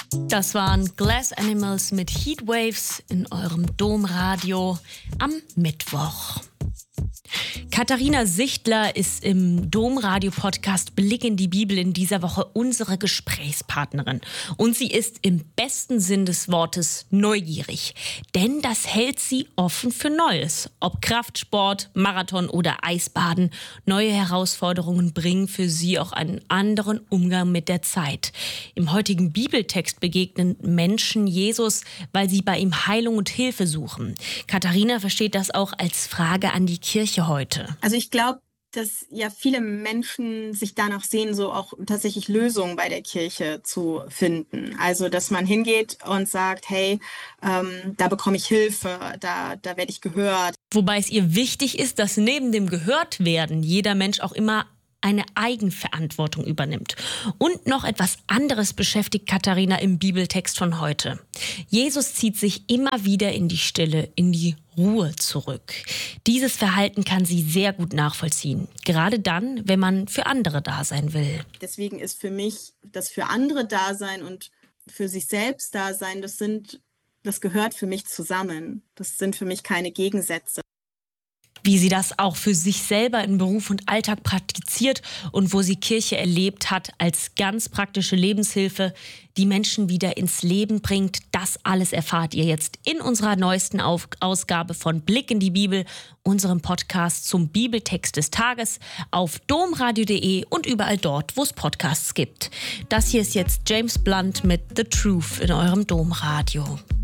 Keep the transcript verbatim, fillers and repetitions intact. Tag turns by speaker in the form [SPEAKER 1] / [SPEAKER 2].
[SPEAKER 1] Das waren Glass Animals mit Heatwaves in eurem Domradio am Mittwoch. Katharina Sichtler ist im Domradio-Podcast Blick in die Bibel in dieser Woche unsere Gesprächspartnerin. Und sie ist im besten Sinn des Wortes neugierig. Denn das hält sie offen für Neues. Ob Kraftsport, Marathon oder Eisbaden, neue Herausforderungen bringen für sie auch einen anderen Umgang mit der Zeit. Im heutigen Bibeltext begegnen Menschen Jesus, weil sie bei ihm Heilung und Hilfe suchen. Katharina versteht das auch als Frage an die Kirche heute.
[SPEAKER 2] Also ich glaube, dass ja viele Menschen sich danach sehen, so auch tatsächlich Lösungen bei der Kirche zu finden. Also dass man hingeht und sagt, hey, ähm, da bekomme ich Hilfe, da, da werde ich gehört.
[SPEAKER 1] Wobei es ihr wichtig ist, dass neben dem Gehörtwerden jeder Mensch auch immer eine Eigenverantwortung übernimmt. Und noch etwas anderes beschäftigt Katharina im Bibeltext von heute. Jesus zieht sich immer wieder in die Stille, in die Ruhe zurück. Dieses Verhalten kann sie sehr gut nachvollziehen. Gerade dann, wenn man für andere da sein will.
[SPEAKER 2] Deswegen ist für mich das für andere Dasein und für sich selbst Dasein, das sind, das gehört für mich zusammen. Das sind für mich keine Gegensätze.
[SPEAKER 1] Wie sie das auch für sich selber in Beruf und Alltag praktiziert und wo sie Kirche erlebt hat als ganz praktische Lebenshilfe, die Menschen wieder ins Leben bringt, das alles erfahrt ihr jetzt in unserer neuesten Auf- Ausgabe von Blick in die Bibel, unserem Podcast zum Bibeltext des Tages auf domradio punkt de und überall dort, wo es Podcasts gibt. Das hier ist jetzt James Blunt mit The Truth in eurem Domradio.